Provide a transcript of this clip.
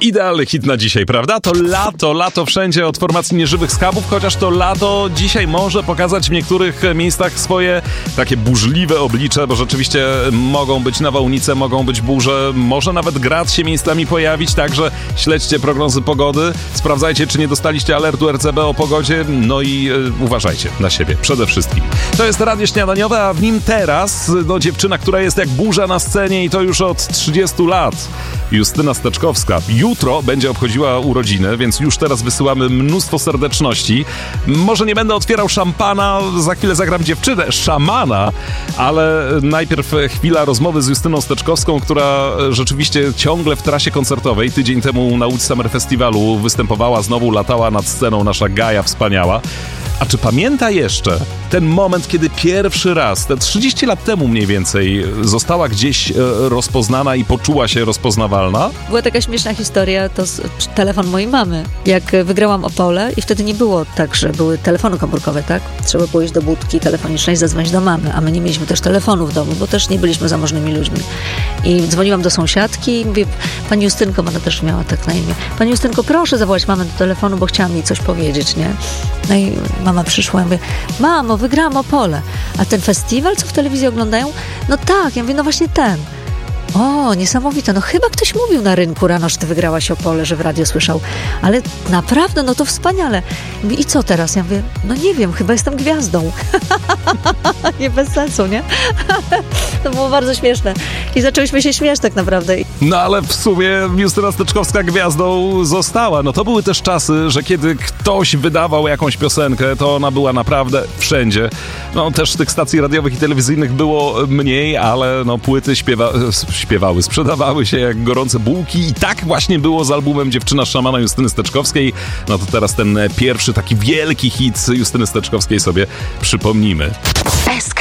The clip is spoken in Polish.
Idealny hit na dzisiaj, prawda? To lato wszędzie od formacji Nieżywych Schabów, chociaż to lato dzisiaj może pokazać w niektórych miejscach swoje takie burzliwe oblicze, bo rzeczywiście mogą być nawałnice, mogą być burze, może nawet grad się miejscami pojawić, także śledźcie prognozy pogody, sprawdzajcie, czy nie dostaliście alertu RCB o pogodzie, no i uważajcie na siebie przede wszystkim. To jest Radio Śniadaniowe, a w nim teraz dziewczyna, która jest jak burza na scenie i to już od 30 lat. Justyna Steczkowska. Jutro będzie obchodziła urodziny, więc już teraz wysyłamy mnóstwo serdeczności. Może nie będę otwierał szampana, za chwilę zagram dziewczynę, szamana, ale najpierw chwila rozmowy z Justyną Steczkowską, która rzeczywiście ciągle w trasie koncertowej. Tydzień temu na Łódź Summer Festiwalu występowała, znowu latała nad sceną nasza Gaja wspaniała. A czy pamięta jeszcze ten moment, kiedy pierwszy raz, te 30 lat temu mniej więcej, została gdzieś rozpoznana i poczuła się rozpoznawalna? Była taka śmieszna historia, to telefon mojej mamy. Jak wygrałam Opole i wtedy nie było tak, że były telefony komórkowe, tak? Trzeba było iść do budki telefonicznej i zadzwonić do mamy, a my nie mieliśmy też telefonu w domu, bo też nie byliśmy zamożnymi ludźmi. I dzwoniłam do sąsiadki i mówię, pani Justynko, ona też miała tak na imię, pani Justynko, proszę zawołać mamę do telefonu, bo chciałam jej coś powiedzieć, nie? No i mama przyszła i mówię, mamo, wygrałam Opole. A ten festiwal, co w telewizji oglądają? No tak, ja mówię, no właśnie ten. O, niesamowite, no chyba ktoś mówił na rynku rano, że ty wygrałaś Opole, że w radio słyszał. Ale naprawdę, no to wspaniale. Mówi, i co teraz? Ja mówię, no nie wiem, chyba jestem gwiazdą. Nie, bez sensu, nie? To było bardzo śmieszne. I zaczęłyśmy się śmiać tak naprawdę. No ale w sumie Justyna Steczkowska gwiazdą została. No to były też czasy, że kiedy ktoś wydawał jakąś piosenkę, to ona była naprawdę wszędzie. No też tych stacji radiowych i telewizyjnych było mniej, ale no płyty sprzedawały się jak gorące bułki i tak właśnie było z albumem Dziewczyna szamana Justyny Steczkowskiej. No to teraz ten pierwszy taki wielki hit Justyny Steczkowskiej sobie przypomnijmy. SK